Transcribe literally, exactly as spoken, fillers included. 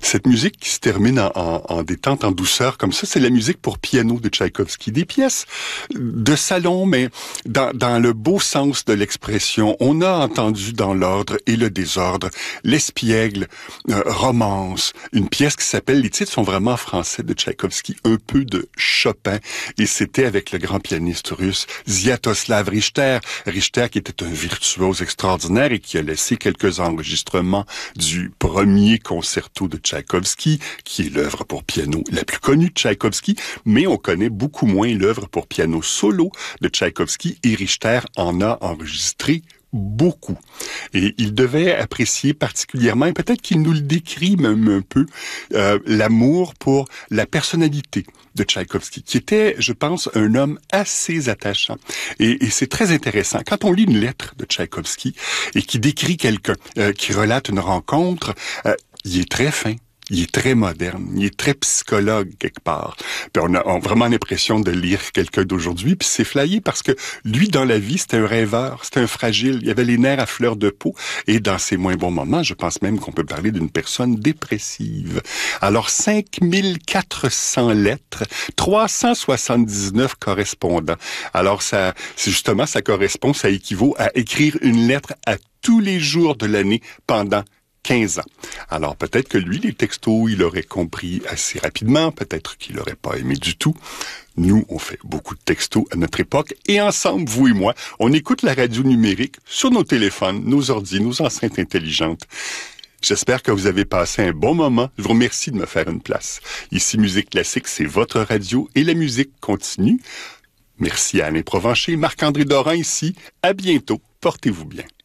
cette musique qui se termine en, en, en détente, en douceur, comme ça, c'est la musique pour piano de Tchaïkovski. Des pièces de salon, mais dans, dans le beau sens de l'expression. On a entendu dans l'ordre et le désordre, l'espiègle, euh, romance, une pièce qui s'appelle, les titres sont vraiment français de Tchaïkovski, un peu de Chopin, et c'était avec le grand pianiste russe Sviatoslav Richter. Richter qui était un virtuose extraordinaire et qui a laissé quelques enregistrements du premier concerto de Tchaïkovski, qui est l'œuvre pour piano la plus connue de Tchaïkovski, mais on connaît beaucoup moins l'œuvre pour piano solo de Tchaïkovski, et Richter en a enregistré beaucoup. Et il devait apprécier particulièrement, et peut-être qu'il nous le décrit même un peu, euh, l'amour pour la personnalité de Tchaïkovski, qui était, je pense, un homme assez attachant. Et, et c'est très intéressant. Quand on lit une lettre de Tchaïkovski et qui décrit quelqu'un, euh, qui relate une rencontre, euh, il est très fin. Il est très moderne, il est très psychologue quelque part. Puis on a, on a vraiment l'impression de lire quelqu'un d'aujourd'hui, puis c'est flyé parce que lui, dans la vie, c'était un rêveur, c'était un fragile, il avait les nerfs à fleur de peau, et dans ses moins bons moments, je pense même qu'on peut parler d'une personne dépressive. Alors, cinq mille quatre cents lettres, trois cent soixante-dix-neuf correspondants. Alors, ça, c'est justement, ça correspond, ça équivaut à écrire une lettre à tous les jours de l'année pendant quinze ans. Alors peut-être que lui, les textos, il aurait compris assez rapidement, peut-être qu'il n'aurait pas aimé du tout. Nous, on fait beaucoup de textos à notre époque, et ensemble, vous et moi, on écoute la radio numérique sur nos téléphones, nos ordi, nos enceintes intelligentes. J'espère que vous avez passé un bon moment. Je vous remercie de me faire une place. Ici, Musique Classique, c'est votre radio, et la musique continue. Merci à Alain Provencher, Marc-André Dorin ici. À bientôt. Portez-vous bien.